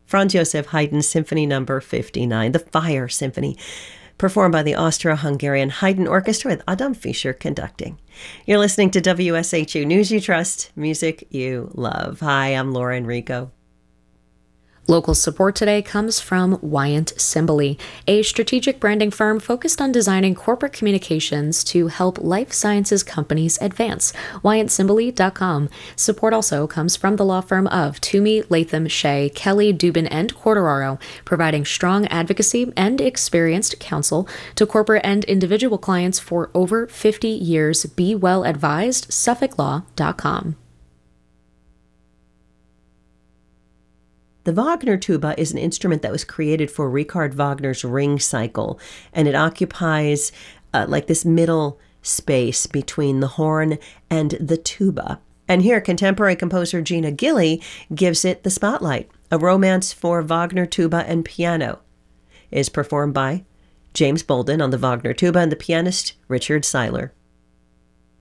Franz Joseph Haydn Symphony No. 59, the Fire Symphony, performed by the Austro-Hungarian Haydn Orchestra with Adam Fischer conducting. You're listening to WSHU News You Trust, music you love. Hi, I'm Laura Enrico. Local support today comes from Wyant Simbali, a strategic branding firm focused on designing corporate communications to help life sciences companies advance. WyantSimbali.com. Support also comes from the law firm of Toomey, Latham, Shea, Kelly, Dubin, and Quartararo, providing strong advocacy and experienced counsel to corporate and individual clients for over 50 years. Be well advised. SuffolkLaw.com. The Wagner tuba is an instrument that was created for Richard Wagner's Ring Cycle, and it occupies like this middle space between the horn and the tuba. And here, contemporary composer Gina Gilly gives it the spotlight. A Romance for Wagner Tuba and Piano is performed by James Bolden on the Wagner tuba and the pianist Richard Seiler.